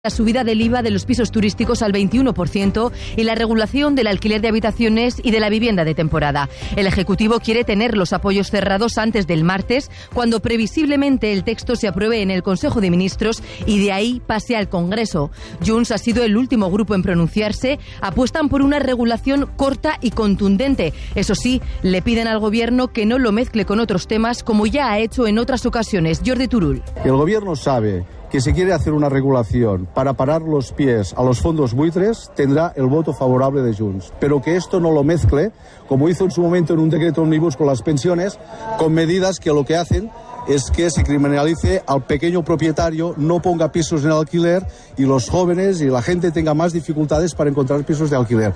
La subida del IVA de los pisos turísticos al 21% y la regulación del alquiler de habitaciones y de la vivienda de temporada. El Ejecutivo quiere tener los apoyos cerrados antes del martes, cuando previsiblemente el texto se apruebe en el Consejo de Ministros y de ahí pase al Congreso. Junts ha sido el último grupo en pronunciarse. Apuestan por una regulación corta y contundente. Eso sí, le piden al Gobierno que no lo mezcle con otros temas, como ya ha hecho en otras ocasiones. Jordi Turull. El Gobierno sabe que si quiere hacer una regulación para parar los pies a los fondos buitres, tendrá el voto favorable de Junts. Pero que esto no lo mezcle, como hizo en su momento en un decreto ómnibus con las pensiones, con medidas que lo que hacen es que se criminalice al pequeño propietario, no ponga pisos en alquiler y los jóvenes y la gente tenga más dificultades para encontrar pisos de alquiler.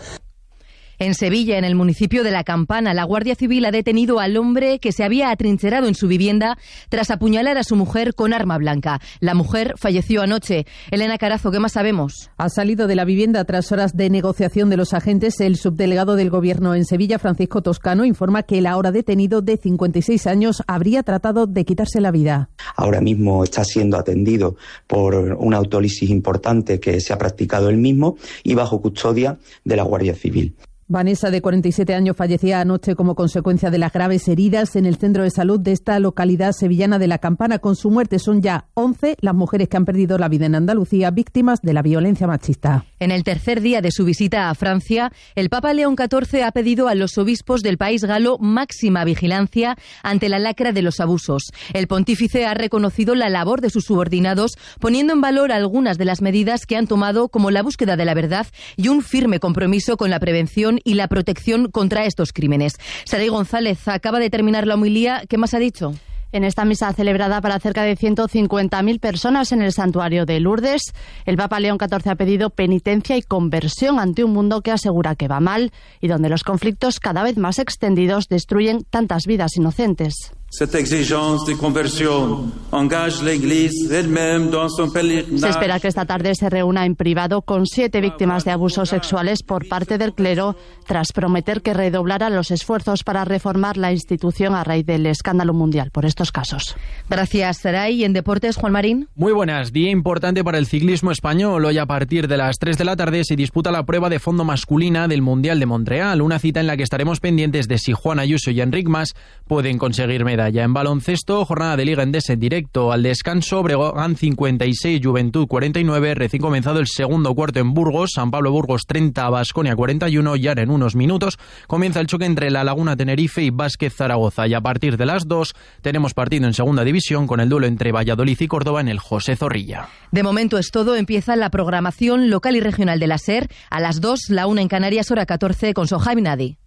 En Sevilla, en el municipio de La Campana, la Guardia Civil ha detenido al hombre que se había atrincherado en su vivienda tras apuñalar a su mujer con arma blanca. La mujer falleció anoche. Elena Carazo, ¿qué más sabemos? Ha salido de la vivienda tras horas de negociación de los agentes. El subdelegado del Gobierno en Sevilla, Francisco Toscano, informa que el ahora detenido de 56 años habría tratado de quitarse la vida. Ahora mismo está siendo atendido por una autólisis importante que se ha practicado él mismo y bajo custodia de la Guardia Civil. Vanessa, de 47 años, fallecía anoche como consecuencia de las graves heridas en el centro de salud de esta localidad sevillana de La Campana. Con su muerte son ya 11 las mujeres que han perdido la vida en Andalucía víctimas de la violencia machista. En el tercer día de su visita a Francia, el Papa León XIV ha pedido a los obispos del país galo máxima vigilancia ante la lacra de los abusos. El pontífice ha reconocido la labor de sus subordinados, poniendo en valor algunas de las medidas que han tomado, como la búsqueda de la verdad y un firme compromiso con la prevención y la protección contra estos crímenes. Saray González acaba de terminar la homilía. ¿Qué más ha dicho? En esta misa celebrada para cerca de 150.000 personas en el santuario de Lourdes, el Papa León XIV ha pedido penitencia y conversión ante un mundo que asegura que va mal y donde los conflictos cada vez más extendidos destruyen tantas vidas inocentes. Cette exigence de conversión engage l'Église elle-même dans son pèlerinage. Se espera que esta tarde se reúna en privado con 7 víctimas de abusos sexuales por parte del clero, tras prometer que redoblará los esfuerzos para reformar la institución a raíz del escándalo mundial por estos casos. Gracias, Saray. Y en deportes, Juan Marín. Muy buenas. Día importante para el ciclismo español. Hoy a partir de las 3 de la tarde se disputa la prueba de fondo masculina del Mundial de Montreal, una cita en la que estaremos pendientes de si Juan Ayuso y Enric Mas pueden conseguir medalla. En baloncesto, jornada de Liga Endesa en directo. Al descanso, Breogán 56, Juventud 49. Recién comenzado el segundo cuarto en Burgos, San Pablo Burgos 30, Baskonia 41. Y ahora en unos minutos comienza el choque entre La Laguna Tenerife y Vázquez Zaragoza. Y a partir de las 2 tenemos partido en segunda división con el duelo entre Valladolid y Córdoba en el José Zorrilla. De momento es todo. Empieza la programación local y regional de la SER. A las 2, la 1 en Canarias, hora 14, con Sohaib Nadi.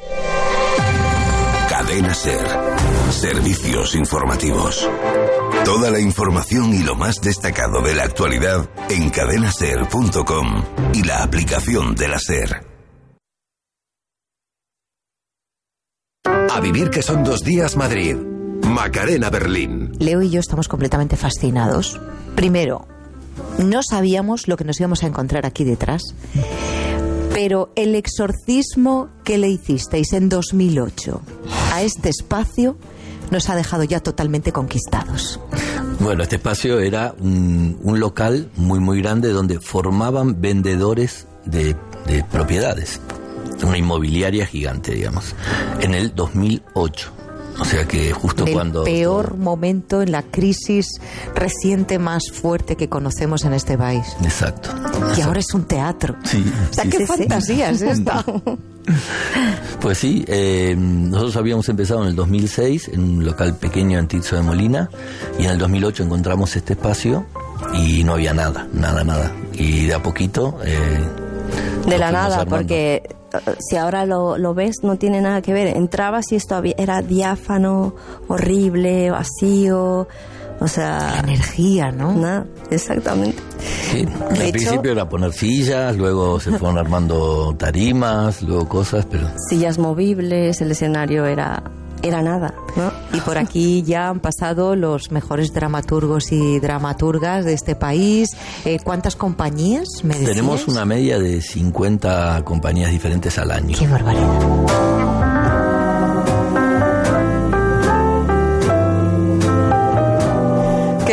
Cadena SER. Servicios informativos. Toda la información y lo más destacado de la actualidad en cadenaser.com y la aplicación de la SER. A vivir que son 2 días Madrid. Macarena Berlín. Leo y yo estamos completamente fascinados. Primero, no sabíamos lo que nos íbamos a encontrar aquí detrás. Pero el exorcismo que le hicisteis en 2008 a este espacio nos ha dejado ya totalmente conquistados. Bueno, este espacio era un local muy muy grande donde formaban vendedores de propiedades. Una inmobiliaria gigante, digamos, en el 2008. O sea que justo cuando... El peor momento en la crisis reciente más fuerte que conocemos en este país. Exacto. Y ahora es un teatro. Sí. O sea, qué fantasía es esta. Pues sí, nosotros habíamos empezado en el 2006 en un local pequeño en Tirso de Molina y en el 2008 encontramos este espacio y no había nada. Y de a poquito... de la nada, porque si ahora lo ves, no tiene nada que ver. Entrabas y esto era diáfano, horrible, vacío, o sea... La energía, ¿no? Nada, exactamente. Sí, al principio era poner sillas, luego se fueron armando tarimas, luego cosas, pero... Sillas movibles, el escenario era nada, ¿no? Y por aquí ya han pasado los mejores dramaturgos y dramaturgas de este país. ¿Cuántas compañías me decías? Tenemos una media de 50 compañías diferentes al año. ¡Qué barbaridad!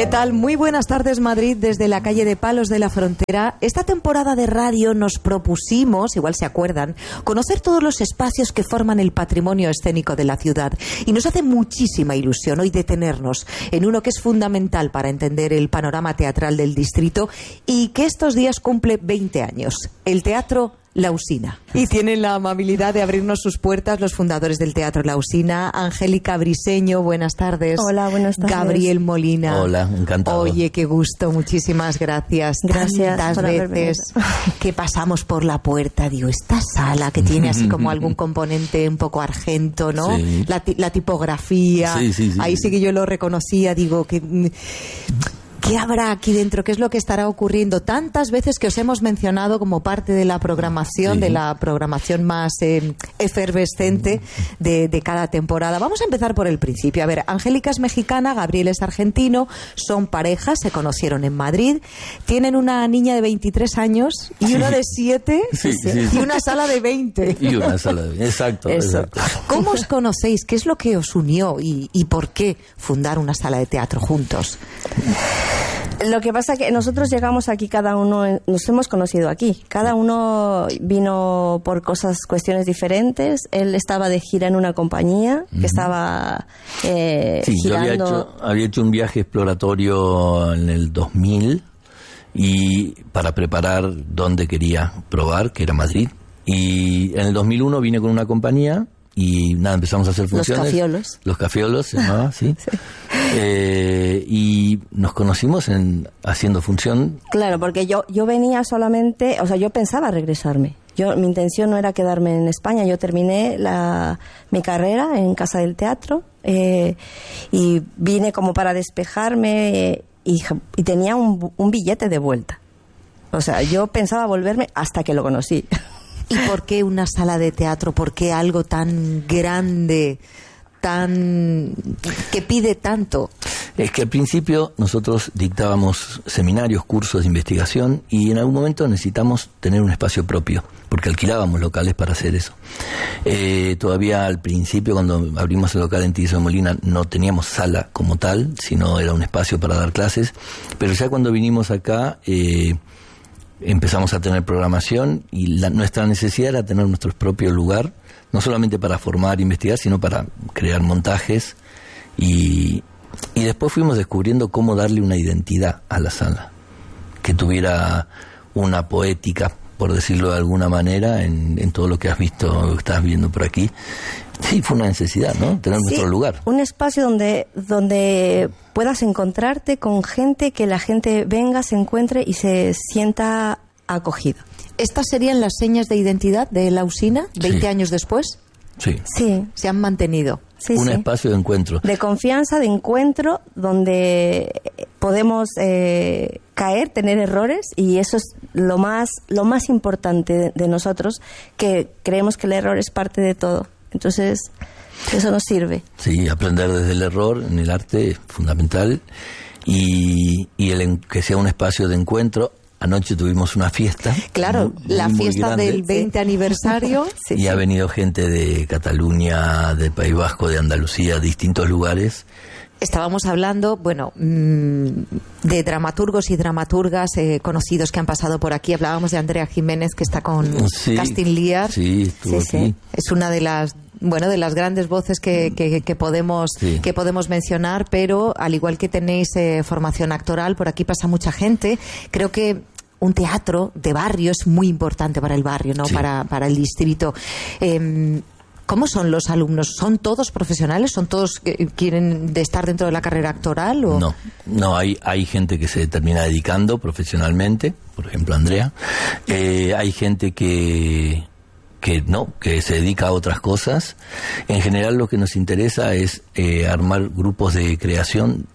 ¿Qué tal? Muy buenas tardes, Madrid, desde la calle de Palos de la Frontera. Esta temporada de radio nos propusimos, igual se acuerdan, conocer todos los espacios que forman el patrimonio escénico de la ciudad. Y nos hace muchísima ilusión hoy detenernos en uno que es fundamental para entender el panorama teatral del distrito y que estos días cumple 20 años. El Teatro La Usina. Y tienen la amabilidad de abrirnos sus puertas los fundadores del Teatro La Usina. Angélica Briseño, buenas tardes. Hola, buenas tardes. Gabriel Molina. Hola, encantado. Oye, qué gusto, muchísimas gracias. Gracias Tantas por haber veces que pasamos por la puerta, digo, esta sala que tiene así como algún componente un poco argento, ¿no? Sí. La tipografía. Sí. Ahí sí que yo lo reconocía, digo que... ¿Qué habrá aquí dentro? ¿Qué es lo que estará ocurriendo? Tantas veces que os hemos mencionado como parte de la programación, de la programación más efervescente de cada temporada. Vamos a empezar por el principio. A ver, Angélica es mexicana, Gabriel es argentino, son parejas, se conocieron en Madrid, tienen una niña de 23 años y una de 7 y una sala de 20. Y una sala de 20, exacto. ¿Cómo os conocéis? ¿Qué es lo que os unió y por qué fundar una sala de teatro juntos? Lo que pasa es que nosotros llegamos aquí, cada uno, nos hemos conocido aquí. Cada uno vino por cuestiones diferentes. Él estaba de gira en una compañía que estaba girando. Yo había hecho un viaje exploratorio en el 2000 y para preparar dónde quería probar, que era Madrid. Y en el 2001 vine con una compañía y nada, empezamos a hacer funciones. Los Cafiolos se llamaba, sí. Y nos conocimos haciendo función. Claro, porque yo venía solamente, o sea, yo pensaba regresarme. Mi intención no era quedarme en España. Yo terminé mi carrera en Casa del Teatro y vine como para despejarme y tenía un billete de vuelta. O sea, yo pensaba volverme hasta que lo conocí. ¿Y por qué una sala de teatro? ¿Por qué algo tan grande, que pide tanto? Es que al principio nosotros dictábamos seminarios, cursos de investigación y en algún momento necesitamos tener un espacio propio, porque alquilábamos locales para hacer eso. Todavía al principio, cuando abrimos el local en Tigres de Molina, no teníamos sala como tal, sino era un espacio para dar clases, pero ya cuando vinimos acá... empezamos a tener programación y nuestra necesidad era tener nuestro propio lugar, no solamente para formar e investigar, sino para crear montajes y después fuimos descubriendo cómo darle una identidad a la sala, que tuviera una poética, por decirlo de alguna manera, en todo lo que has visto, lo que estás viendo por aquí. Sí, fue una necesidad, ¿no? Tener nuestro lugar. Un espacio donde puedas encontrarte con gente, que la gente venga, se encuentre y se sienta acogida. ¿Estas serían las señas de identidad de La Usina 20 años después? Sí. Se han mantenido. Un espacio de encuentro. De confianza, de encuentro, donde podemos caer, tener errores, y eso es lo más importante de nosotros, que creemos que el error es parte de todo. Entonces, eso nos sirve. Sí, aprender desde el error en el arte es fundamental y que sea un espacio de encuentro. Anoche tuvimos una fiesta. Claro, la fiesta del 20 aniversario. Ha venido gente de Cataluña, del País Vasco, de Andalucía, de distintos lugares. Estábamos hablando, de dramaturgos y dramaturgas conocidos que han pasado por aquí. Hablábamos de Andrea Jiménez, que está con Casting Liar. Sí, estuvo aquí. Es una de las grandes voces que podemos mencionar, pero al igual que tenéis formación actoral, por aquí pasa mucha gente. Creo que un teatro de barrio es muy importante para el barrio, ¿no? Sí. Para el distrito. ¿Cómo son los alumnos? ¿Son todos profesionales? ¿Son todos que quieren estar dentro de la carrera actoral? ¿O? No, hay gente que se termina dedicando profesionalmente, por ejemplo Andrea. Hay gente que se dedica a otras cosas. En general lo que nos interesa es armar grupos de creación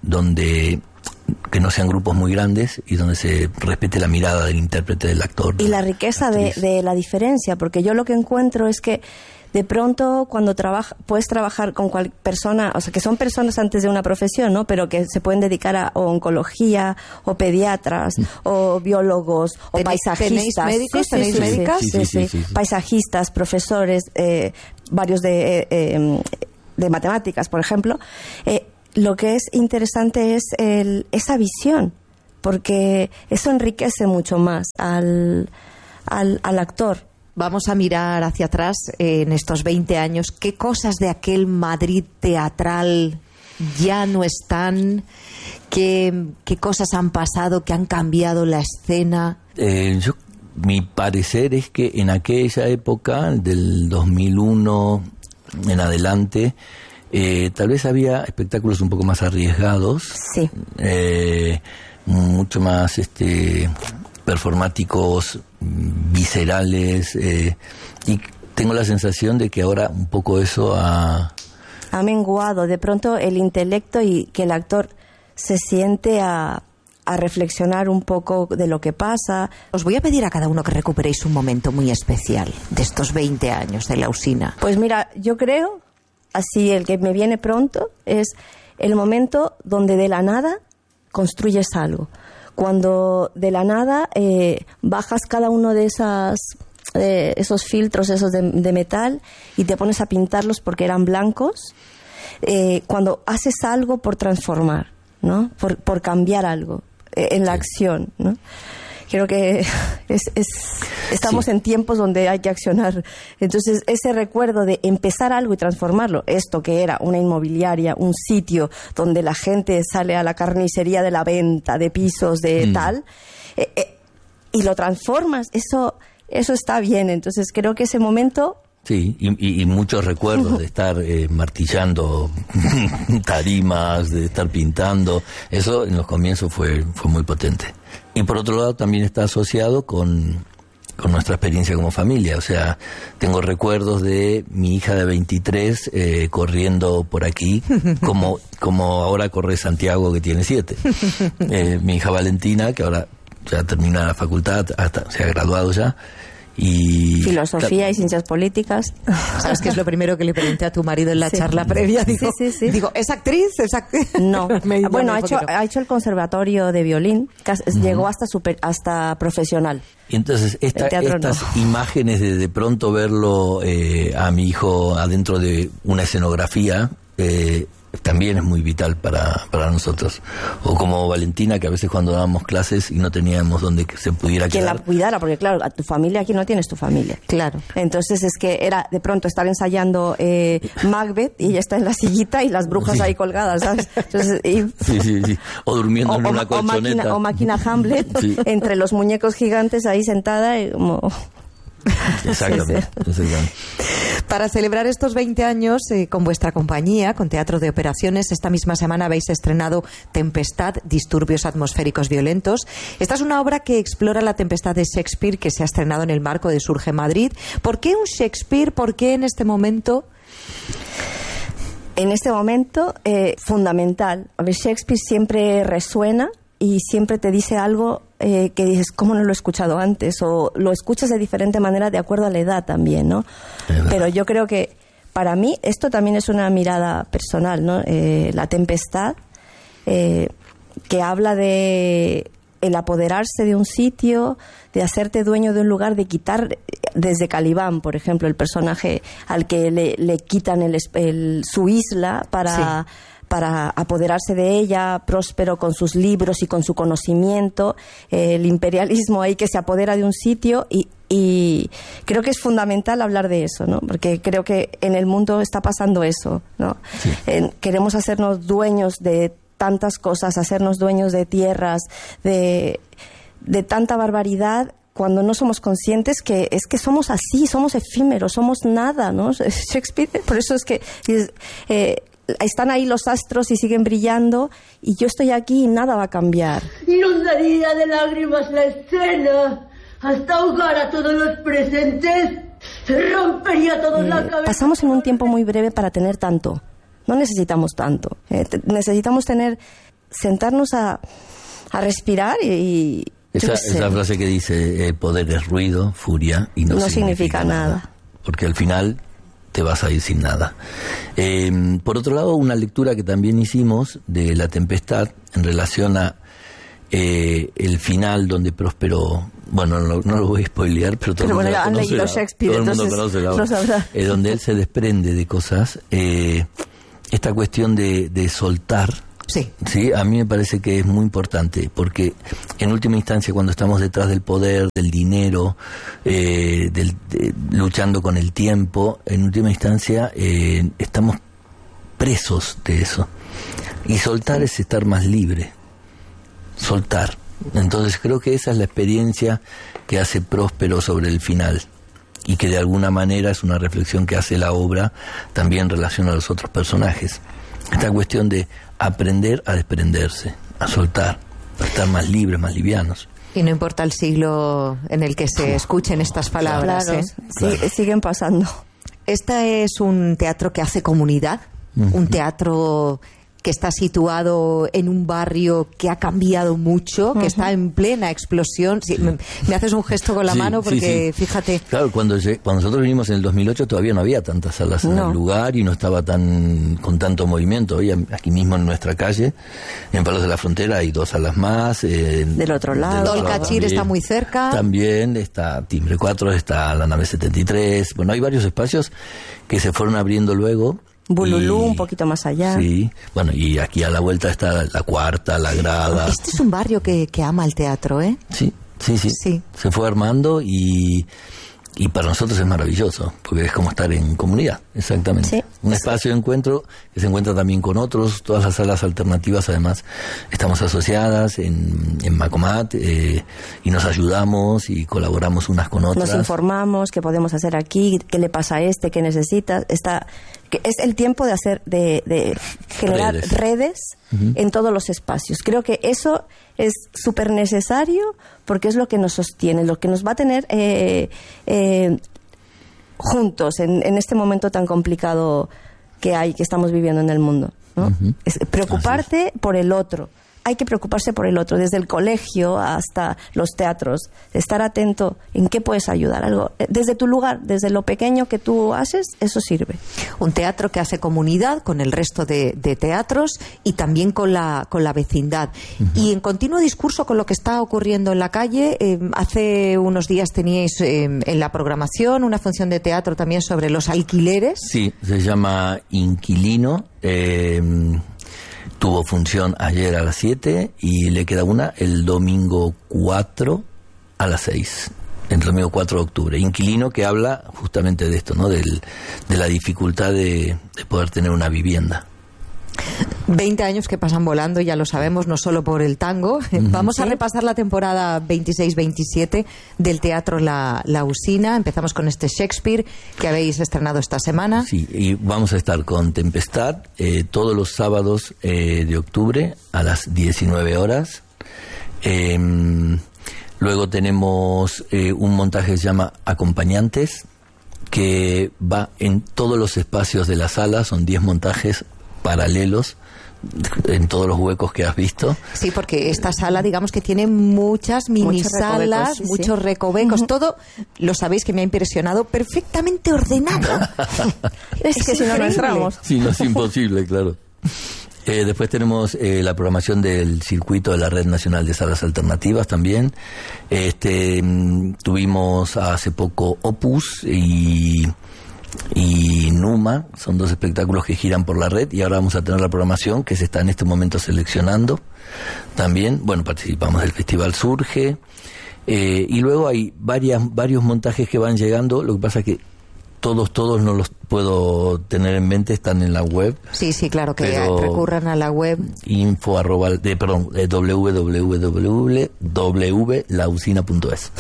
que no sean grupos muy grandes y donde se respete la mirada del intérprete, del actor. Y la riqueza de la diferencia, porque yo lo que encuentro es que de pronto cuando puedes trabajar con cualquier persona, o sea, que son personas antes de una profesión, ¿no? Pero que se pueden dedicar a oncología, o pediatras, o biólogos, o paisajistas. ¿Tenéis médicos? ¿Tenéis médicas? Sí. Paisajistas, profesores, varios de matemáticas, por ejemplo. lo que es interesante es esa visión, porque eso enriquece mucho más al actor. Vamos a mirar hacia atrás en estos 20 años. ¿Qué cosas de aquel Madrid teatral ya no están? ¿Qué cosas han pasado, que han cambiado la escena? Mi parecer es que en aquella época, del 2001 en adelante, tal vez había espectáculos un poco más arriesgados, sí, mucho más performáticos, viscerales, y tengo la sensación de que ahora un poco eso ha menguado de pronto el intelecto, y que el actor se siente a reflexionar un poco de lo que pasa. Os voy a pedir a cada uno que recuperéis un momento muy especial de estos 20 años de La Usina. Pues mira, yo creo, así el que me viene pronto, es el momento donde de la nada construyes algo. Cuando de la nada bajas cada uno de esos filtros, esos de metal, y te pones a pintarlos porque eran blancos. Cuando haces algo por transformar, ¿no? Por cambiar algo en la acción, ¿no? Creo que estamos en tiempos donde hay que accionar. Entonces, ese recuerdo de empezar algo y transformarlo, esto que era una inmobiliaria, un sitio donde la gente sale a la carnicería de la venta de pisos de tal, y lo transformas, eso está bien. Entonces, creo que ese momento... Sí, y muchos recuerdos de estar martillando tarimas, de estar pintando. Eso en los comienzos fue muy potente. Y por otro lado también está asociado con nuestra experiencia como familia. O sea, tengo recuerdos de mi hija de 23 corriendo por aquí, como ahora corre Santiago, que tiene 7. Mi hija Valentina, que ahora ya termina la facultad, se ha graduado ya. Y filosofía y ciencias políticas. ¿Sabes qué es lo primero que le pregunté a tu marido en la charla previa? Digo, digo, ¿es actriz? No. Bueno, ha hecho el conservatorio de violín, llegó hasta profesional. Y entonces estas imágenes de pronto verlo a mi hijo adentro de una escenografía, también es muy vital para nosotros. O como Valentina, que a veces cuando dábamos clases y no teníamos donde se pudiera quedar, que la cuidara, porque claro, a tu familia aquí no tienes tu familia. Claro. Entonces es que era de pronto estar ensayando Macbeth, y ella está en la sillita y las brujas ahí colgadas, ¿sabes? Entonces, sí. O durmiendo en una colchoneta. O máquina Hamlet, entre los muñecos gigantes ahí sentada, y como... Exactamente. Para celebrar estos 20 años con vuestra compañía, con Teatro de Operaciones, esta misma semana habéis estrenado Tempestad, disturbios atmosféricos violentos. Esta es una obra que explora la tempestad de Shakespeare, que se ha estrenado en el marco de Surge Madrid. ¿Por qué un Shakespeare? ¿Por qué en este momento? En este momento, fundamental. Shakespeare siempre resuena y siempre te dice algo que dices, ¿cómo no lo he escuchado antes? O lo escuchas de diferente manera de acuerdo a la edad también, ¿no? Pero yo creo que para mí esto también es una mirada personal, ¿no? La tempestad, que habla de el apoderarse de un sitio, de hacerte dueño de un lugar, de quitar, desde Calibán, por ejemplo, el personaje al que le quitan su isla para apoderarse de ella, Próspero con sus libros y con su conocimiento, el imperialismo ahí que se apodera de un sitio, y creo que es fundamental hablar de eso, ¿no? Porque creo que en el mundo está pasando eso, ¿no? Sí. Queremos hacernos dueños de tantas cosas, hacernos dueños de tierras, de tanta barbaridad, cuando no somos conscientes que es que somos así, somos efímeros, somos nada, ¿no? Shakespeare, por eso es que están ahí los astros y siguen brillando, y yo estoy aquí y nada va a cambiar. Inundaría de lágrimas la escena hasta ahogar a todos los presentes, se rompería a todos la cabeza. Pasamos en un tiempo muy breve para tener tanto. No necesitamos tanto. Necesitamos sentarnos a respirar y esa frase que dice poder es ruido, furia, y no significa nada. Porque al final te vas a ir sin nada. Por otro lado, una lectura que también hicimos de La Tempestad en relación a el final donde Próspero, bueno, no lo voy a spoilear, pero todo el mundo conoce la obra, donde él se desprende de cosas, esta cuestión de soltar. Sí, a mí me parece que es muy importante, porque en última instancia, cuando estamos detrás del poder, del dinero, luchando con el tiempo, en última instancia estamos presos de eso. Y soltar es estar más libre. Soltar. Entonces creo que esa es la experiencia que hace Próspero sobre el final, y que de alguna manera es una reflexión que hace la obra también en relación a los otros personajes. Esta cuestión de aprender a desprenderse, a soltar, a estar más libres, más livianos. Y no importa el siglo en el que se escuchen estas palabras. Claro, sí, siguen pasando. Este es un teatro que hace comunidad, un teatro que está situado en un barrio que ha cambiado mucho, que está en plena explosión. Sí, me haces un gesto con la mano porque, fíjate... Claro, cuando nosotros vinimos en el 2008 todavía no había tantas salas en el lugar y no estaba con tanto movimiento. Hoy aquí mismo en nuestra calle, en Palos de la Frontera, hay 2 salas más. Del otro lado. Dolcachir está muy cerca. También está Timbre 4, está la Nave 73. Bueno, hay varios espacios que se fueron abriendo luego. Bululú, un poquito más allá. Sí, bueno, y aquí a la vuelta está la Cuarta, la Grada. Este es un barrio que ama el teatro, ¿eh? Sí. Se fue armando y para nosotros es maravilloso, porque es como estar en comunidad, exactamente. Sí. Un espacio de encuentro que se encuentra también con otros. Todas las salas alternativas, además, estamos asociadas en Macomat y nos ayudamos y colaboramos unas con otras. Nos informamos qué podemos hacer aquí, qué le pasa a qué necesita. Que es el tiempo de generar redes en todos los espacios. Creo que eso es súper necesario, porque es lo que nos sostiene, lo que nos va a tener juntos en este momento tan complicado que estamos viviendo en el mundo, ¿no? Es preocuparte por el otro. Hay que preocuparse por el otro, desde el colegio hasta los teatros, estar atento en qué puedes ayudar, algo desde tu lugar, desde lo pequeño que tú haces, eso sirve. Un teatro que hace comunidad con el resto de teatros y también con la vecindad. Y en continuo discurso con lo que está ocurriendo en la calle. Hace unos días teníais en la programación una función de teatro también sobre los alquileres. Sí, se llama Inquilino. Tuvo función ayer a las 7 y le queda una el domingo 4 a las 6. El domingo 4 de octubre. Inquilino, que habla justamente de esto, ¿no? De la dificultad de poder tener una vivienda. 20 años que pasan volando, ya lo sabemos, no solo por el tango. Vamos a repasar la temporada 26-27 del Teatro La Usina. Empezamos con este Shakespeare que habéis estrenado esta semana. Sí, y vamos a estar con Tempestad todos los sábados de octubre a las 19 horas. Luego tenemos un montaje que se llama Acompañantes, que va en todos los espacios de la sala. Son 10 montajes paralelos en todos los huecos que has visto. Sí, porque esta sala, digamos que tiene muchas mini salas, muchos recovecos, todo, lo sabéis que me ha impresionado, perfectamente ordenado. Es que si no entramos. Sí, no es imposible, claro. Después tenemos la programación del circuito de la Red Nacional de Salas Alternativas también. Tuvimos hace poco Opus y Numa, son 2 espectáculos que giran por la red, y ahora vamos a tener la programación que se está en este momento seleccionando también. Bueno, participamos del Festival Surge, y luego hay varios montajes que van llegando. Lo que pasa es que todos no los puedo tener en mente, están en la web. Sí, claro, que recurran a la web. www.lausina.es.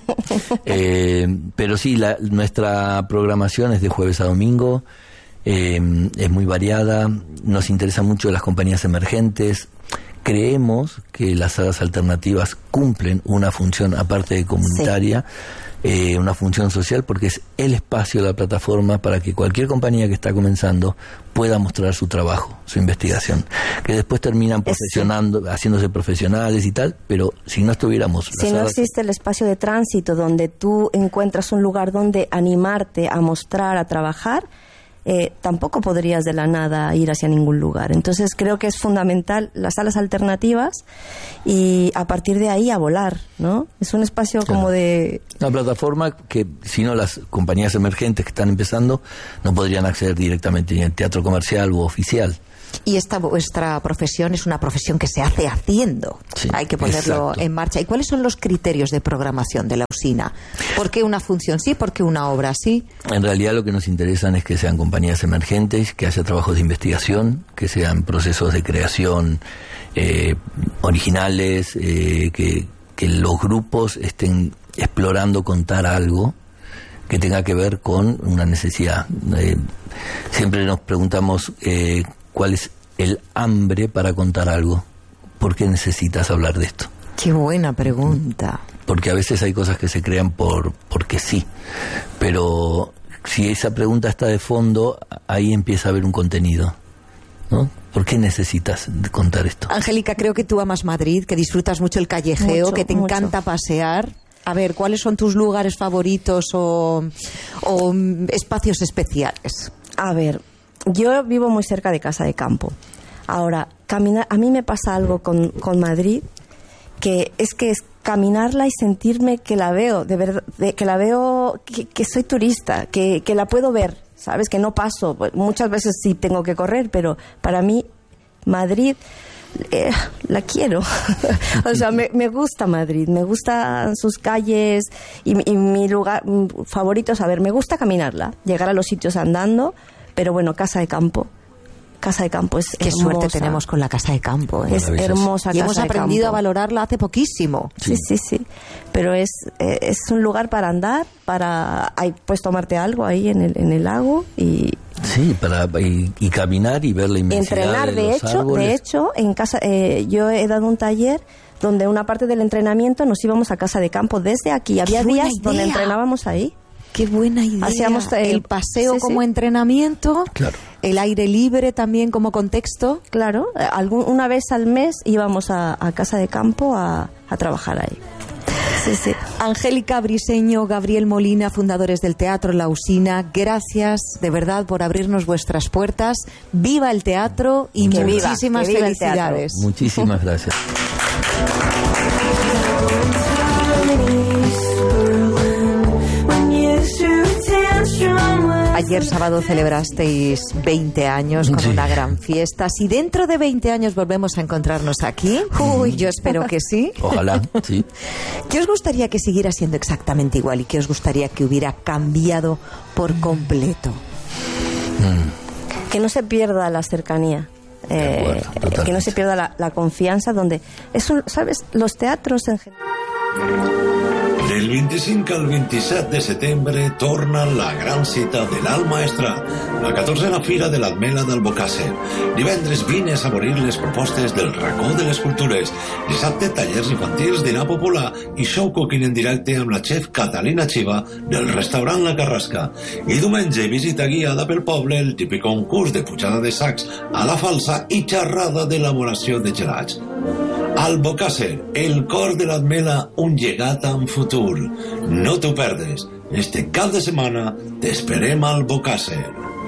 Pero sí, nuestra programación es de jueves a domingo, es muy variada, nos interesan mucho las compañías emergentes. Creemos que las salas alternativas cumplen una función aparte de comunitaria, una función social, porque es el espacio de la plataforma para que cualquier compañía que está comenzando pueda mostrar su trabajo, su investigación, que después terminan haciéndose profesionales y tal, pero si no estuviéramos... Si no existe el espacio de tránsito donde tú encuentras un lugar donde animarte a mostrar, a trabajar, tampoco podrías de la nada ir hacia ningún lugar. Entonces creo que es fundamental las salas alternativas y a partir de ahí a volar, ¿no? Es un espacio como de... Una plataforma que, si no, las compañías emergentes que están empezando no podrían acceder directamente ni al teatro comercial u oficial. Y vuestra profesión es una profesión que se hace haciendo. Sí, hay que ponerlo en marcha. ¿Y cuáles son los criterios de programación de la usina? ¿Por qué una función sí? ¿Por qué una obra sí? En realidad lo que nos interesan es que sean compañías emergentes, que haya trabajos de investigación, que sean procesos de creación originales, que los grupos estén explorando contar algo que tenga que ver con una necesidad. Siempre nos preguntamos... ¿cuál es el hambre para contar algo? ¿Por qué necesitas hablar de esto? Qué buena pregunta. Porque a veces hay cosas que se crean porque sí. Pero si esa pregunta está de fondo, ahí empieza a haber un contenido, ¿no? ¿Por qué necesitas contar esto? Angélica, creo que tú amas Madrid, que disfrutas mucho el callejeo, que te encanta pasear. A ver, ¿cuáles son tus lugares favoritos o espacios especiales? A ver... Yo vivo muy cerca de Casa de Campo. Ahora, caminar, a mí me pasa algo con Madrid, que es caminarla y sentirme que la veo, de verdad, que la veo, que soy turista, que la puedo ver, ¿sabes? Que no paso. Muchas veces sí tengo que correr, pero para mí Madrid... la quiero. O sea, me gusta Madrid, me gustan sus calles y mi lugar favorito es, me gusta caminarla, llegar a los sitios andando. Pero bueno, Casa de Campo es Qué hermosa. Suerte tenemos con la Casa de Campo. Es hermosa. Y hemos aprendido a valorarla hace poquísimo. Sí. Pero es un lugar para andar, puedes tomarte algo ahí en el lago y... Sí, y caminar y ver la inmensidad entrenar, de los árboles. De hecho, en casa yo he dado un taller donde una parte del entrenamiento nos íbamos a Casa de Campo desde aquí. Había días donde entrenábamos ahí. Qué buena idea. Hacíamos el paseo como entrenamiento, claro. El aire libre también como contexto. Claro, una vez al mes íbamos a Casa de Campo a trabajar ahí. Sí. Angélica Briseño, Gabriel Molina, fundadores del Teatro La Usina, gracias de verdad por abrirnos vuestras puertas. ¡Viva el teatro! Y muchísimas felicidades. Muchísimas gracias. Ayer sábado celebrasteis 20 años con una gran fiesta. Si dentro de 20 años volvemos a encontrarnos aquí, yo espero que sí. Ojalá, sí. ¿Qué os gustaría que siguiera siendo exactamente igual y qué os gustaría que hubiera cambiado por completo? Que no se pierda la cercanía. Que no se pierda la confianza, donde ¿sabes? Los teatros en general. Del 25 al 27 de setembre torna la gran cita de l'Alt Maestrat, la 14a Fira de l'Ametlla d'Albocàsser. Divendres vine a saborir les propostes del Racó de les Cultures. Dissabte, tallers infantils, dinar popular i show cooking en directe amb la chef Catalina Chiva del restaurant La Carrasca. I diumenge, visita guiada pel poble, el típic concurs de pujada de sacs a la falsa i xerrada d'elaboració de gelats. Albocàsser, el cor de l'Ametlla, un llegat amb futur. No t'ho perdes. Este cap de setmana t'esperem a Albocàsser.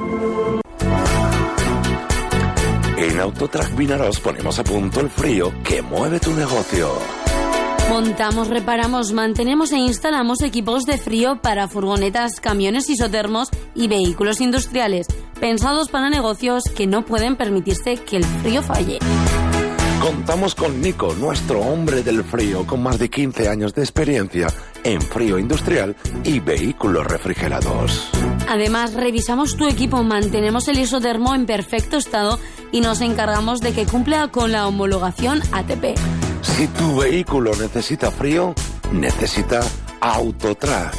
En Autotrack Vinaroz ponemos a punto el frío que mueve tu negocio. Montamos, reparamos, mantenemos e instalamos equipos de frío para furgonetas, camiones isotermos y vehículos industriales, pensados para negocios que no pueden permitirse que el frío falle. Contamos con Nico, nuestro hombre del frío, con más de 15 años de experiencia en frío industrial y vehículos refrigerados. Además, revisamos tu equipo, mantenemos el isotermo en perfecto estado y nos encargamos de que cumpla con la homologación ATP. Si tu vehículo necesita frío, necesita Autotrack.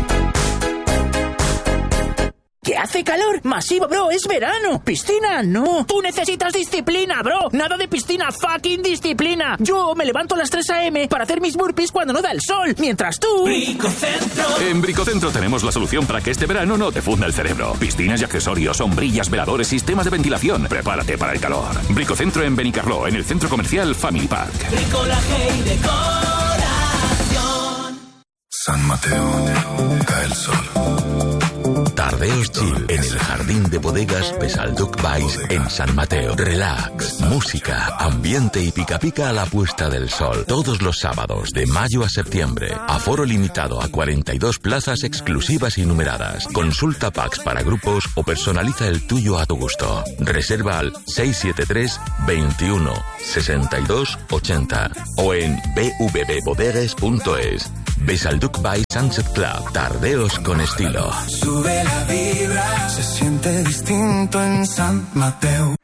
¿Qué hace calor? Masivo, bro, es verano. Piscina, no. Tú necesitas disciplina, bro. Nada de piscina, fucking disciplina. Yo me levanto a las 3 a.m. para hacer mis burpees cuando no da el sol, mientras tú... Bricocentro. En Bricocentro tenemos la solución para que este verano no te funda el cerebro. Piscinas y accesorios, sombrillas, veladores, sistemas de ventilación. Prepárate para el calor. Bricocentro en Benicarló, en el centro comercial Family Park. Bricolaje y decoración. San Mateo, cae el sol. Tarde Tardeos Chill en el Jardín de Bodegas Besalduc Valls en San Mateo. Relax, música, ambiente y pica pica a la puesta del sol. Todos los sábados de mayo a septiembre. Aforo limitado a 42 plazas exclusivas y numeradas. Consulta packs para grupos o personaliza el tuyo a tu gusto. Reserva al 673 21 62 80 o en bvbbodegues.es. Besalduc by Sunset Club. Tardeos con estilo. Sube la vibra, se siente distinto en San Mateo.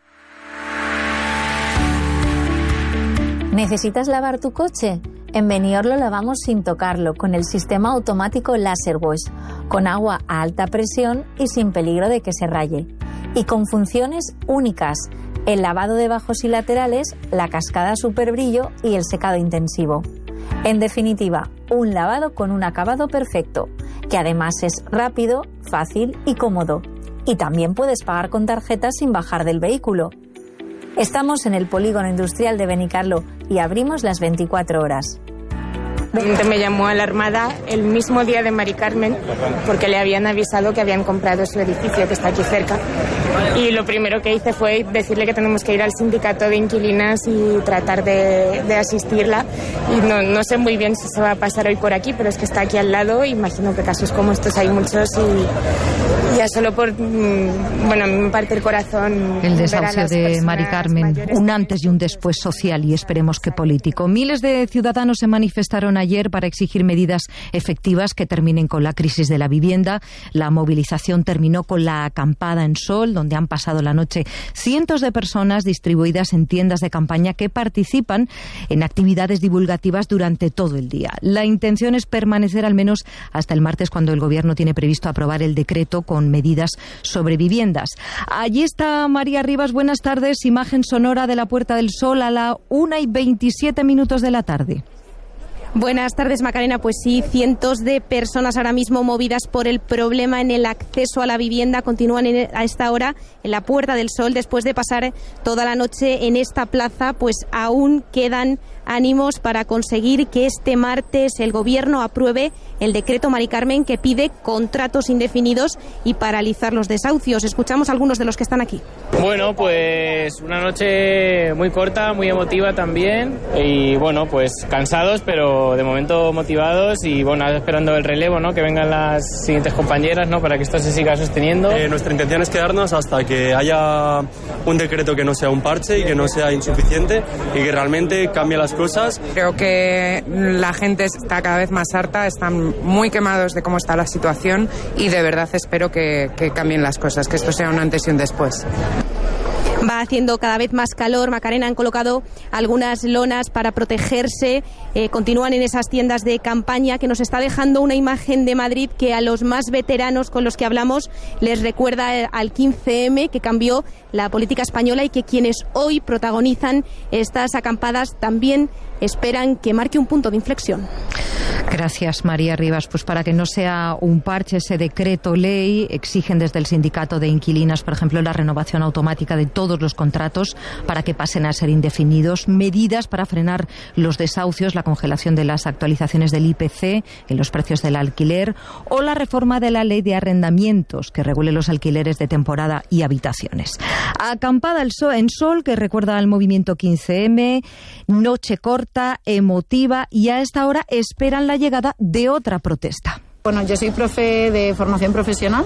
¿Necesitas lavar tu coche? En Benior lo lavamos sin tocarlo, con el sistema automático Laser Wash, con agua a alta presión y sin peligro de que se raye. Y con funciones únicas: el lavado de bajos y laterales, la cascada super brillo y el secado intensivo. En definitiva, un lavado con un acabado perfecto, que además es rápido, fácil y cómodo. Y también puedes pagar con tarjeta sin bajar del vehículo. Estamos en el Polígono Industrial de Benicarló y abrimos las 24 horas. Me llamó a la Armada el mismo día de Mari Carmen porque le habían avisado que habían comprado su edificio que está aquí cerca. Y lo primero que hice fue decirle que tenemos que ir al sindicato de inquilinas y tratar de asistirla. Y no sé muy bien si se va a pasar hoy por aquí, pero es que está aquí al lado. Imagino que casos como estos hay muchos y ya solo por... Bueno, a mí me parte el corazón. El desahucio de Mari Carmen, un antes y un después social y esperemos que político. Miles de ciudadanos se manifestaron ayer para exigir medidas efectivas que terminen con la crisis de la vivienda. La movilización terminó con la acampada en Sol, donde han pasado la noche cientos de personas distribuidas en tiendas de campaña que participan en actividades divulgativas durante todo el día. La intención es permanecer al menos hasta el martes, cuando el Gobierno tiene previsto aprobar el decreto con medidas sobre viviendas. Allí está María Rivas. Buenas tardes. Imagen sonora de la Puerta del Sol a la 1:27 de la tarde. Buenas tardes, Macarena. Pues sí, cientos de personas ahora mismo movidas por el problema en el acceso a la vivienda continúan a esta hora en la Puerta del Sol. Después de pasar toda la noche en esta plaza, pues aún quedan ánimos para conseguir que este martes el Gobierno apruebe el decreto Mari Carmen, que pide contratos indefinidos y paralizar los desahucios. Escuchamos a algunos de los que están aquí. Bueno, pues una noche muy corta, muy emotiva también, y bueno, pues cansados, pero de momento motivados, y bueno, esperando el relevo, ¿no? Que vengan las siguientes compañeras, ¿no? Para que esto se siga sosteniendo. Nuestra intención es quedarnos hasta que haya un decreto que no sea un parche y que no sea insuficiente y que realmente cambie las cosas. Creo que la gente está cada vez más harta, están muy quemados de cómo está la situación y de verdad espero que cambien las cosas, que esto sea un antes y un después. Va haciendo cada vez más calor. Macarena, han colocado algunas lonas para protegerse. Continúan en esas tiendas de campaña, que nos está dejando una imagen de Madrid que a los más veteranos con los que hablamos les recuerda al 15M, que cambió la política española, y que quienes hoy protagonizan estas acampadas también esperan que marque un punto de inflexión. Gracias, María Rivas. Pues para que no sea un parche ese decreto ley, exigen desde el sindicato de inquilinas, por ejemplo, la renovación automática de todos los contratos para que pasen a ser indefinidos, medidas para frenar los desahucios, la congelación de las actualizaciones del IPC en los precios del alquiler, o la reforma de la ley de arrendamientos que regule los alquileres de temporada y habitaciones. Acampada en Sol, que recuerda al movimiento 15M, noche corta, emotiva, y a esta hora esperan la llegada de otra protesta. Bueno, yo soy profe de formación profesional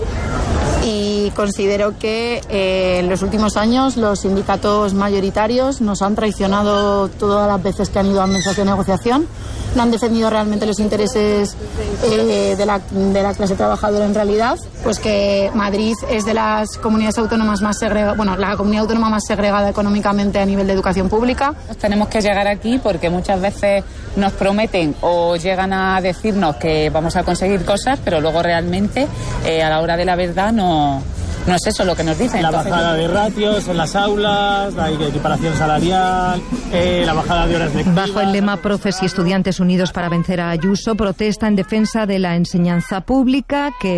y considero que en los últimos años los sindicatos mayoritarios nos han traicionado todas las veces que han ido a mesas de negociación. No han defendido realmente los intereses de la clase trabajadora en realidad, pues que Madrid es de las comunidades autónomas más segregadas, bueno, la comunidad autónoma más segregada económicamente a nivel de educación pública. Tenemos que llegar aquí porque muchas veces nos prometen o llegan a decirnos que vamos a conseguir cosas, pero luego realmente a la hora de la verdad no es eso lo que nos dicen. La bajada de ratios en las aulas, la equiparación salarial, la bajada de horas lectivas. Bajo el lema Profes y Estudiantes Unidos para vencer a Ayuso, protesta en defensa de la enseñanza pública, que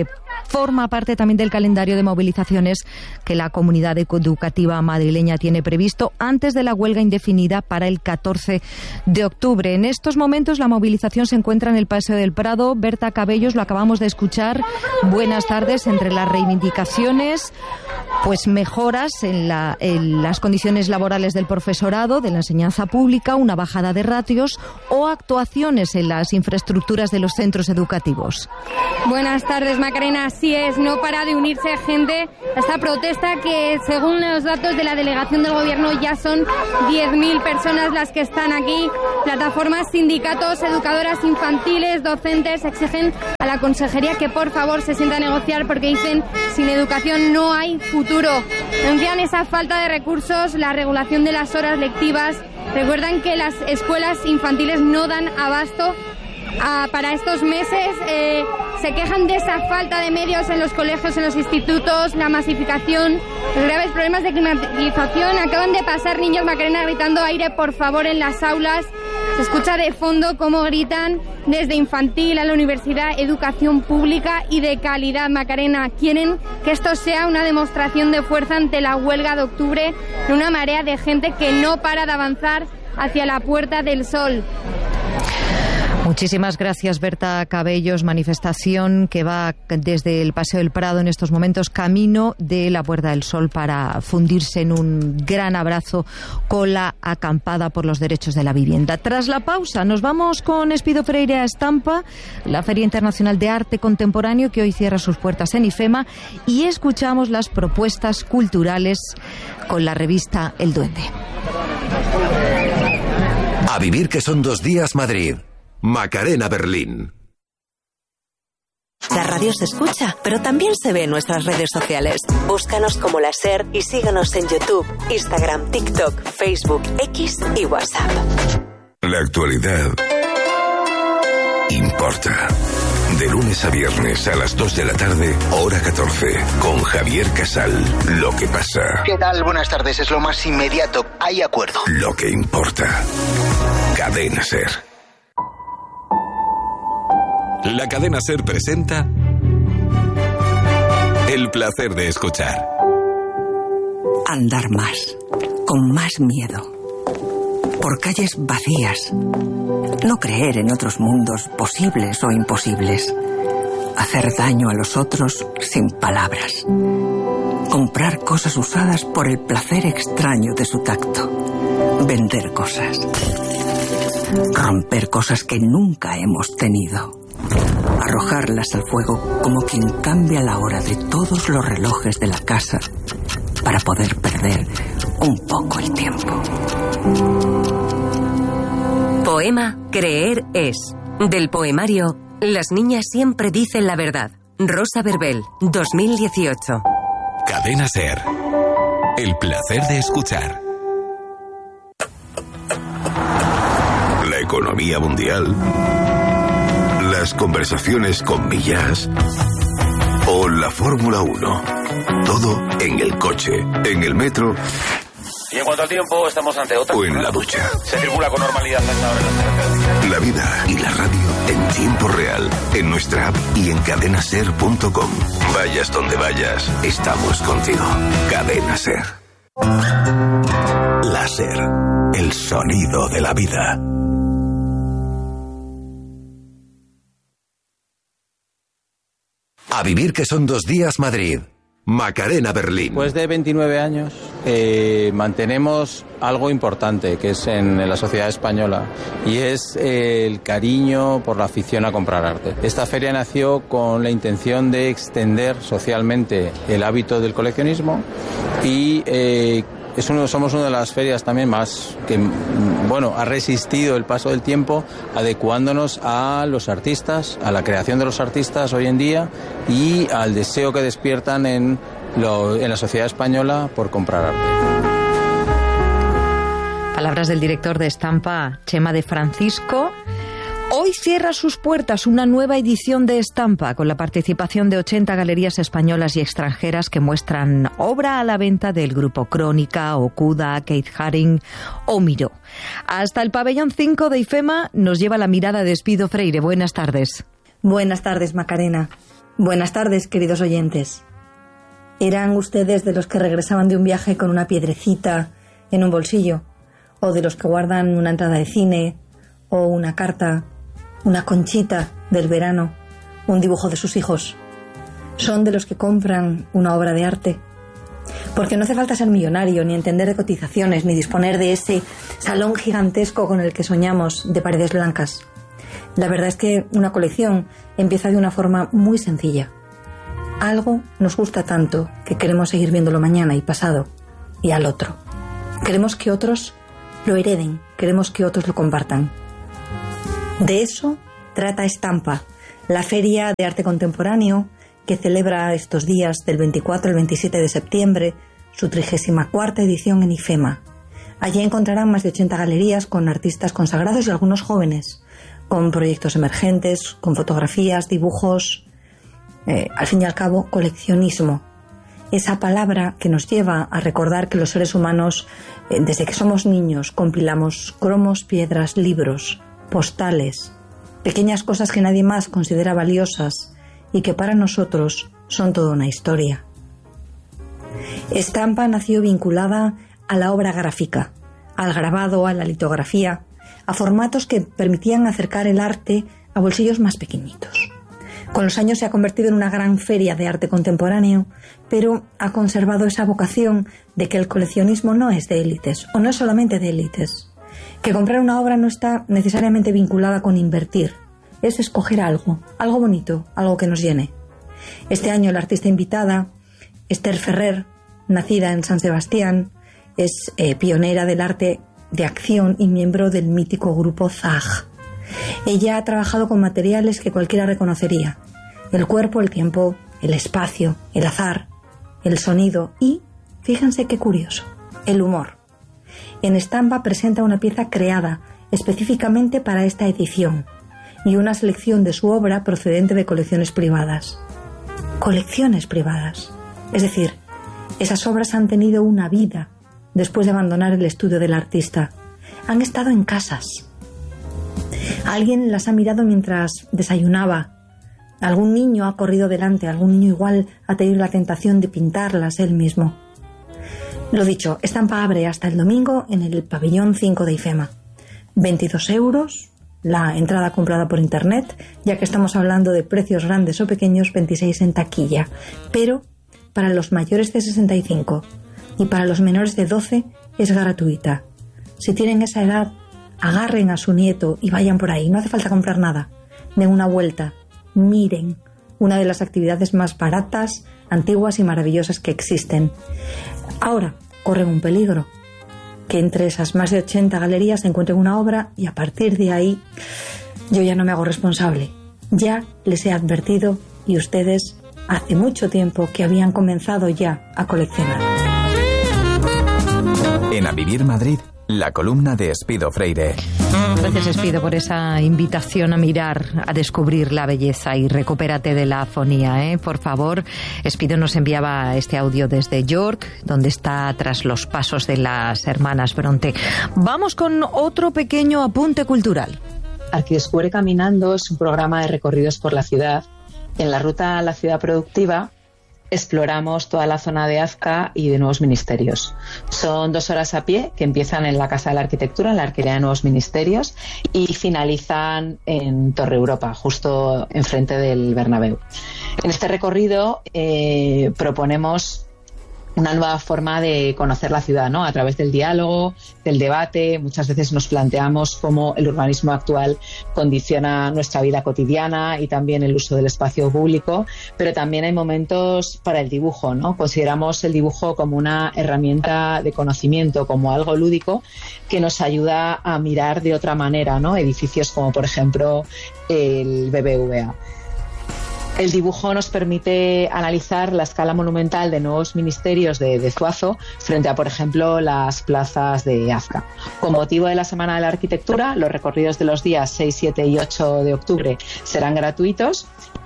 Forma parte también del calendario de movilizaciones que la comunidad educativa madrileña tiene previsto antes de la huelga indefinida para el 14 de octubre. En estos momentos la movilización se encuentra en el Paseo del Prado. Berta Cabellos, lo acabamos de escuchar. Buenas tardes. Entre las reivindicaciones, pues mejoras en las condiciones laborales del profesorado, de la enseñanza pública, una bajada de ratios o actuaciones en las infraestructuras de los centros educativos. Buenas tardes, Macarena. Así es, no para de unirse gente a esta protesta que, según los datos de la delegación del Gobierno, ya son 10.000 personas las que están aquí. Plataformas, sindicatos, educadoras infantiles, docentes exigen a la consejería que por favor se sienta a negociar porque dicen sin educación no hay futuro. Denuncian esa falta de recursos, la regulación de las horas lectivas. Recuerdan que las escuelas infantiles no dan abasto para estos meses. Se quejan de esa falta de medios en los colegios, en los institutos, la masificación, los graves problemas de climatización. Acaban de pasar niños, Macarena, gritando aire por favor en las aulas. Se escucha de fondo cómo gritan desde infantil a la universidad, educación pública y de calidad, Macarena. Quieren que esto sea una demostración de fuerza ante la huelga de octubre de una marea de gente que no para de avanzar hacia la Puerta del Sol. Muchísimas gracias, Berta Cabellos. Manifestación que va desde el Paseo del Prado en estos momentos camino de la Puerta del Sol para fundirse en un gran abrazo con la acampada por los derechos de la vivienda. Tras la pausa nos vamos con Espido Freire a Estampa, la Feria Internacional de Arte Contemporáneo que hoy cierra sus puertas en IFEMA, y escuchamos las propuestas culturales con la revista El Duende. A vivir que son 2 días Madrid. Macarena Berlín. La radio se escucha, pero también se ve en nuestras redes sociales. Búscanos como La SER y síguenos en YouTube, Instagram, TikTok, Facebook, X y WhatsApp. La actualidad importa. De lunes a viernes a las 2 de la tarde, hora 14, con Javier Casal. Lo que pasa. ¿Qué tal? Buenas tardes. Es lo más inmediato. Hay acuerdo. Lo que importa. Cadena SER. La cadena SER presenta El placer de escuchar. Andar más, con más miedo, por calles vacías, no creer en otros mundos posibles o imposibles, hacer daño a los otros sin palabras, comprar cosas usadas por el placer extraño de su tacto, vender cosas, romper cosas que nunca hemos tenido, arrojarlas al fuego como quien cambia la hora de todos los relojes de la casa para poder perder un poco el tiempo. Poema Creer es, del poemario Las niñas siempre dicen la verdad. Rosa Verbel, 2018. Cadena SER. El placer de escuchar. La economía mundial. Las conversaciones con Millas o la Fórmula 1. Todo en el coche, en el metro. Y en cuanto al tiempo, estamos ante otra. O en la ducha. Se circula con normalidad hasta ahora en las carreteras. La vida y la radio en tiempo real, en nuestra app y en cadenaser.com. Vayas donde vayas, estamos contigo. Cadena SER. La SER, el sonido de la vida. A vivir que son 2 días Madrid. Macarena Berlín. Después de 29 años mantenemos algo importante que es en la sociedad española y es el cariño por la afición a comprar arte. Esta feria nació con la intención de extender socialmente el hábito del coleccionismo y somos una de las ferias también más que, ha resistido el paso del tiempo, adecuándonos a los artistas, a la creación de los artistas hoy en día y al deseo que despiertan en la sociedad española por comprar arte. Palabras del director de Estampa, Chema de Francisco. Hoy cierra sus puertas una nueva edición de Estampa con la participación de 80 galerías españolas y extranjeras que muestran obra a la venta del grupo Crónica, Okuda, Keith Haring o Miró. Hasta el pabellón 5 de IFEMA nos lleva la mirada de Espido Freire. Buenas tardes. Buenas tardes, Macarena. Buenas tardes, queridos oyentes. ¿Eran ustedes de los que regresaban de un viaje con una piedrecita en un bolsillo? ¿O de los que guardan una entrada de cine? ¿O una carta? ¿Una conchita del verano? ¿Un dibujo de sus hijos? ¿Son de los que compran una obra de arte? Porque no hace falta ser millonario, ni entender de cotizaciones, ni disponer de ese salón gigantesco con el que soñamos de paredes blancas. La verdad es que una colección empieza de una forma muy sencilla. Algo nos gusta tanto que queremos seguir viéndolo mañana y pasado y al otro. Queremos que otros lo hereden, queremos que otros lo compartan. De eso trata Estampa, la feria de arte contemporáneo que celebra estos días del 24 al 27 de septiembre su 34ª edición en IFEMA. Allí encontrarán más de 80 galerías con artistas consagrados y algunos jóvenes, con proyectos emergentes, con fotografías, dibujos, al fin y al cabo, coleccionismo. Esa palabra que nos lleva a recordar que los seres humanos, desde que somos niños, compilamos cromos, piedras, libros, postales, pequeñas cosas que nadie más considera valiosas y que para nosotros son toda una historia. Estampa nació vinculada a la obra gráfica, al grabado, a la litografía, a formatos que permitían acercar el arte a bolsillos más pequeñitos. Con los años se ha convertido en una gran feria de arte contemporáneo, pero ha conservado esa vocación de que el coleccionismo no es de élites, o no es solamente de élites. Que comprar una obra no está necesariamente vinculada con invertir, es escoger algo bonito, algo que nos llene. Este año la artista invitada, Esther Ferrer, nacida en San Sebastián, es pionera del arte de acción y miembro del mítico grupo Zag. Ella ha trabajado con materiales que cualquiera reconocería: el cuerpo, el tiempo, el espacio, el azar, el sonido y, fíjense qué curioso, el humor. En Estampa presenta una pieza creada específicamente para esta edición y una selección de su obra procedente de colecciones privadas. Colecciones privadas. Es decir, esas obras han tenido una vida después de abandonar el estudio del artista. Han estado en casas. Alguien las ha mirado mientras desayunaba. Algún niño ha corrido delante, algún niño igual ha tenido la tentación de pintarlas él mismo. Lo dicho, Estampa abre hasta el domingo en el pabellón 5 de IFEMA. 22 euros, la entrada comprada por internet, ya que estamos hablando de precios grandes o pequeños, 26 en taquilla. Pero para los mayores de 65 y para los menores de 12 es gratuita. Si tienen esa edad, agarren a su nieto y vayan por ahí. No hace falta comprar nada. Den una vuelta. Miren. Una de las actividades más baratas, antiguas y maravillosas que existen. Ahora, corren un peligro. Que entre esas más de 80 galerías se encuentren una obra y a partir de ahí yo ya no me hago responsable. Ya les he advertido y ustedes hace mucho tiempo que habían comenzado ya a coleccionar. En A Vivir Madrid, la columna de Espido Freire. Gracias, Espido, por esa invitación a mirar, a descubrir la belleza y recupérate de la afonía, ¿eh? Por favor, Espido nos enviaba este audio desde York, donde está tras los pasos de las hermanas Bronte. Vamos con otro pequeño apunte cultural. Arquidescubre Caminando es un programa de recorridos por la ciudad. En la ruta a la ciudad productiva exploramos toda la zona de Azca y de Nuevos Ministerios. Son 2 horas a pie que empiezan en la Casa de la Arquitectura, en la Arquería de Nuevos Ministerios, y finalizan en Torre Europa, justo enfrente del Bernabéu. En este recorrido proponemos una nueva forma de conocer la ciudad, ¿no? A través del diálogo, del debate. Muchas veces nos planteamos cómo el urbanismo actual condiciona nuestra vida cotidiana y también el uso del espacio público, pero también hay momentos para el dibujo, ¿no? Consideramos el dibujo como una herramienta de conocimiento, como algo lúdico que nos ayuda a mirar de otra manera, ¿no? Edificios como, por ejemplo, el BBVA. El dibujo nos permite analizar la escala monumental de Nuevos Ministerios de Zuazo frente a, por ejemplo, las plazas de Azca. Con motivo de la Semana de la Arquitectura, los recorridos de los días 6, 7 y 8 de octubre serán gratuitos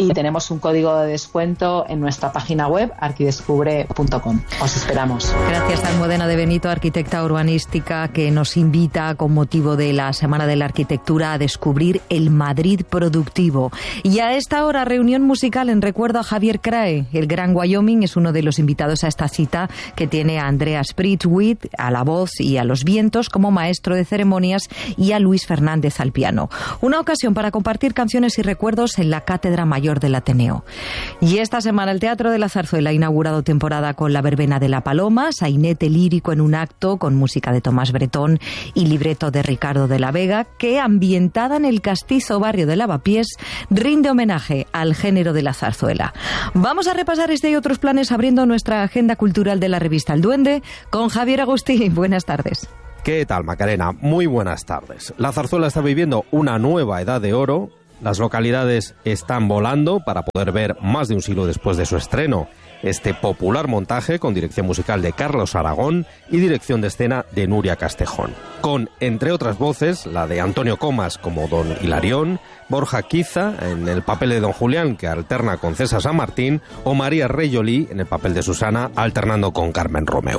y tenemos un código de descuento en nuestra página web arquidescubre.com. Os esperamos. Gracias a Almudena de Benito, arquitecta urbanística, que nos invita con motivo de la Semana de la Arquitectura a descubrir el Madrid productivo. Y a esta hora, reunión musical en recuerdo a Javier Crae. El Gran Wyoming es uno de los invitados a esta cita, que tiene a Andrea Spritzwith a la voz y a los vientos como maestro de ceremonias y a Luis Fernández al piano. Una ocasión para compartir canciones y recuerdos en la Cátedra Mayor del Ateneo. Y esta semana el Teatro de la Zarzuela ha inaugurado temporada con La Verbena de la Paloma, sainete lírico en un acto con música de Tomás Bretón y libreto de Ricardo de la Vega, que, ambientada en el castizo barrio de Lavapiés, rinde homenaje al género de la zarzuela. Vamos a repasar este y otros planes abriendo nuestra agenda cultural de la revista El Duende con Javier Agustín. Buenas tardes. ¿Qué tal, Macarena? Muy buenas tardes. La zarzuela está viviendo una nueva edad de oro. Las localidades están volando para poder ver, más de un siglo después de su estreno, este popular montaje con dirección musical de Carlos Aragón y dirección de escena de Nuria Castejón. Con, entre otras voces, la de Antonio Comas como Don Hilarión, Borja Quiza en el papel de Don Julián, que alterna con César San Martín, o María Reyolí en el papel de Susana, alternando con Carmen Romeu.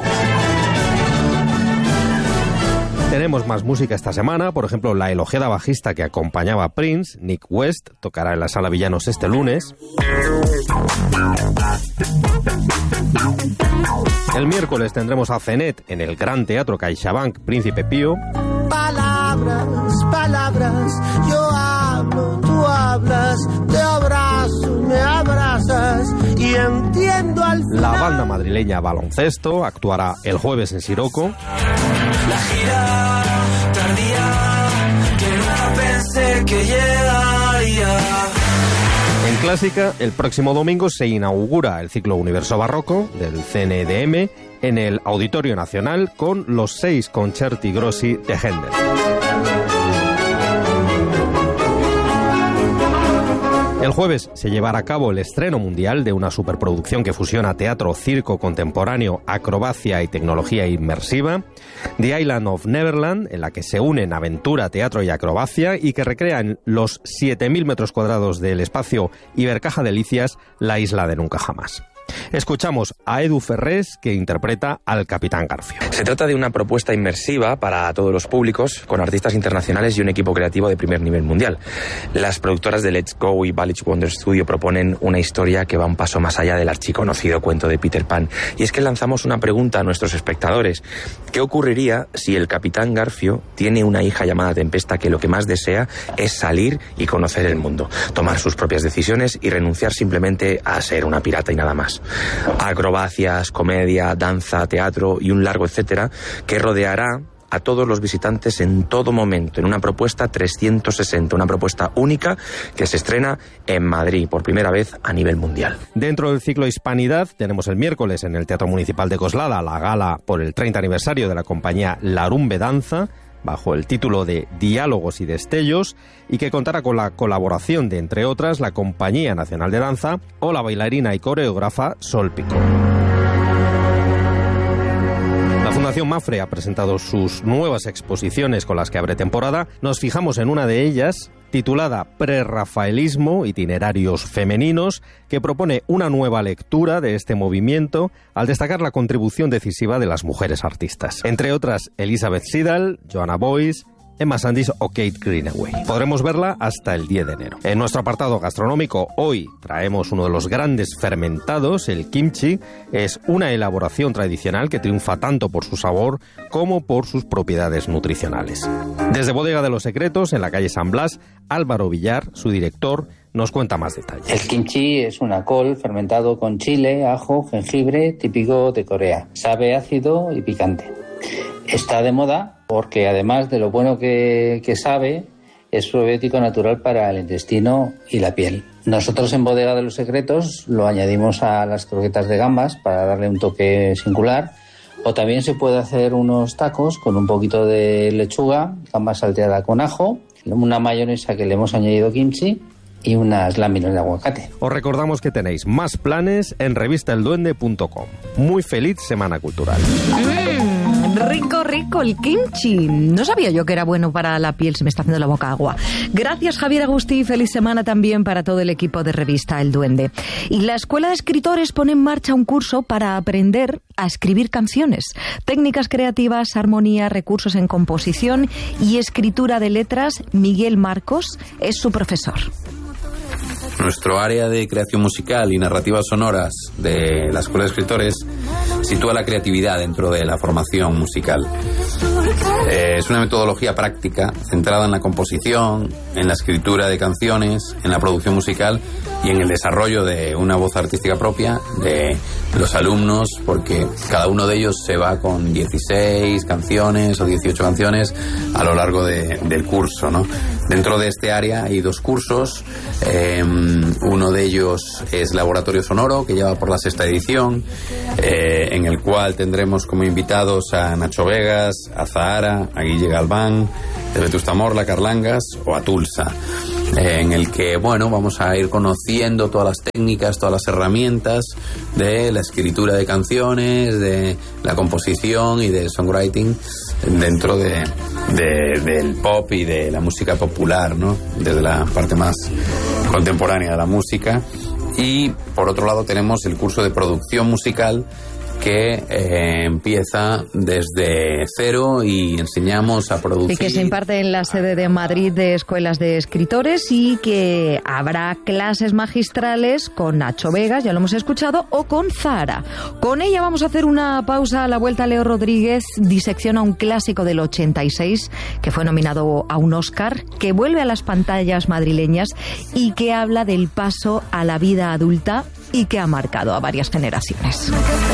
Tenemos más música esta semana, por ejemplo, la elogiada bajista que acompañaba a Prince, Nick West, tocará en la Sala Villanos este lunes. El miércoles tendremos a Zenet en el Gran Teatro CaixaBank Príncipe Pío. Palabras, palabras, yo hablo, tú hablas, te abrazo, me abrazas y entiendo al final. La banda madrileña Baloncesto actuará el jueves en Siroco. La gira tardía que nunca pensé que llegaría. En Clásica, el próximo domingo se inaugura el ciclo Universo Barroco del CNDM en el Auditorio Nacional con los 6 concerti grossi de Händel. El jueves se llevará a cabo el estreno mundial de una superproducción que fusiona teatro, circo contemporáneo, acrobacia y tecnología inmersiva, The Island of Neverland, en la que se unen aventura, teatro y acrobacia y que recrea en los 7.000 metros cuadrados del espacio Ibercaja Delicias la isla de nunca jamás. Escuchamos a Edu Ferrés, que interpreta al Capitán Garfio. Se trata de una propuesta inmersiva para todos los públicos, con artistas internacionales y un equipo creativo de primer nivel mundial. Las productoras de Let's Go y Village Wonder Studio proponen una historia que va un paso más allá del archiconocido cuento de Peter Pan. Y es que lanzamos una pregunta a nuestros espectadores. ¿Qué ocurriría si el Capitán Garfio tiene una hija llamada Tempesta que lo que más desea es salir y conocer el mundo, tomar sus propias decisiones y renunciar simplemente a ser una pirata y nada más? Acrobacias, comedia, danza, teatro y un largo etcétera que rodeará a todos los visitantes en todo momento, en una propuesta 360, una propuesta única que se estrena en Madrid por primera vez a nivel mundial. Dentro del ciclo Hispanidad tenemos el miércoles en el Teatro Municipal de Coslada la gala por el 30 aniversario de la compañía Larumbe Danza, bajo el título de Diálogos y Destellos, y que contará con la colaboración de, entre otras, la Compañía Nacional de Danza o la bailarina y coreógrafa Sol Picó. La Fundación Mafre ha presentado sus nuevas exposiciones con las que abre temporada. Nos fijamos en una de ellas, titulada Prerrafaelismo, itinerarios femeninos, que propone una nueva lectura de este movimiento al destacar la contribución decisiva de las mujeres artistas. Entre otras, Elizabeth Siddal, Joanna Boyce, Emma Sandys o Kate Greenaway. Podremos verla hasta el 10 de enero. En nuestro apartado gastronómico, hoy traemos uno de los grandes fermentados, el kimchi. Es una elaboración tradicional que triunfa tanto por su sabor como por sus propiedades nutricionales. Desde Bodega de los Secretos, en la calle San Blas, Álvaro Villar, su director, nos cuenta más detalles. El kimchi es una col fermentado con chile, ajo, jengibre, típico de Corea. Sabe ácido y picante. Está de moda porque además de lo bueno que sabe, es probiótico natural para el intestino y la piel. Nosotros en Bodega de los Secretos lo añadimos a las croquetas de gambas para darle un toque singular, o también se puede hacer unos tacos con un poquito de lechuga, gamba salteada con ajo, una mayonesa que le hemos añadido kimchi y unas láminas de aguacate. Os recordamos que tenéis más planes en revistaelduende.com. Muy feliz semana cultural. Rico, rico el kimchi. No sabía yo que era bueno para la piel, se me está haciendo la boca agua. Gracias, Javier Agustí. Feliz semana también para todo el equipo de Revista El Duende. Y la Escuela de Escritores pone en marcha un curso para aprender a escribir canciones. Técnicas creativas, armonía, recursos en composición y escritura de letras. Miguel Marcos es su profesor. Nuestro área de creación musical y narrativas sonoras de la Escuela de Escritores sitúa la creatividad dentro de la formación musical. Es una metodología práctica centrada en la composición, en la escritura de canciones, en la producción musical y en el desarrollo de una voz artística propia de los alumnos, porque cada uno de ellos se va con 16 canciones o 18 canciones a lo largo del curso, ¿no? Dentro de este área hay 2 cursos. Uno de ellos es Laboratorio Sonoro, que lleva por la 6ª edición, en el cual tendremos como invitados a Nacho Vegas, a Zahara, a Guille Galván, de Vetusta Morla, Carlangas o a Tulsa, en el que, bueno, vamos a ir conociendo todas las técnicas, todas las herramientas de la escritura de canciones, de la composición y del songwriting dentro del pop y de la música popular, ¿no? Desde la parte más contemporánea de la música. Y por otro lado tenemos el curso de producción musical, que empieza desde cero y enseñamos a producir. Y que se imparte en la sede de Madrid de Escuelas de Escritores, y que habrá clases magistrales con Nacho Vegas, ya lo hemos escuchado, o con Zahara. Con ella vamos a hacer una pausa. A la vuelta, Leo Rodríguez disecciona un clásico del 86 que fue nominado a un Oscar, que vuelve a las pantallas madrileñas y que habla del paso a la vida adulta y que ha marcado a varias generaciones.